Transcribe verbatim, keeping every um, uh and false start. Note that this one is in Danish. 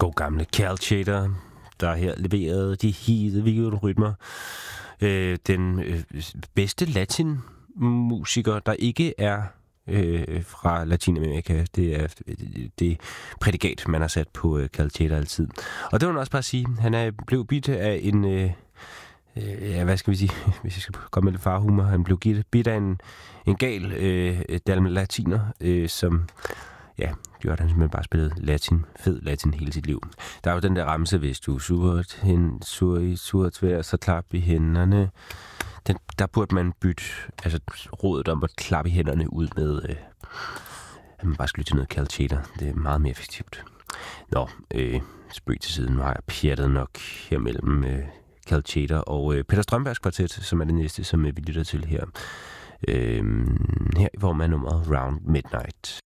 God gamle Cal Tjader, der her leverede de hede violrytmer. Øh, den øh, bedste latinmusiker, der ikke er øh, fra Latinamerika, det er det, det prædikat, man har sat på øh, Cal Tjader altid. Og det vil man også bare sige, han er blevet bidt af en... Øh, ja, hvad skal vi sige, hvis jeg skal komme med lidt farhumor, han blev bidt af en, en gal øh, dalmatiner, øh, som... Ja, gjorde han simpelthen bare spillet latin, fed latin hele sit liv. Der er jo den der ramse, hvis du surt hen, sur i sur tvær, så klap i hænderne. Den, der burde man bytte, altså rådet om at klappe i hænderne ud med, øh, at man bare skal lytte til noget Cal Tjader. Det er meget mere effektivt. Nå, øh, spøg til siden, nu har jeg pjattet nok her mellem øh, Cal Tjader og øh, Peter Strømbergs kvartet, som er det næste, som vi lytter til her. Øh, her hvor man nummeret Round Midnight.